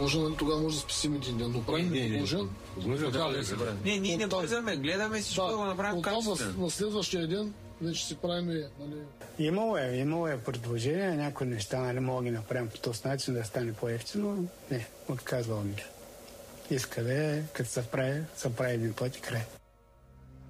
Тогава може да спасим един ден, но правим положен. Ние не бързаме, гледаме всичко да го направим качествено. На следващия ден вече си правим. Имало е предложение, някои неща мога да ги направим по този начин да стане по-ефтино. Не, отказвам ги. Иска да е, като се прави един път и край.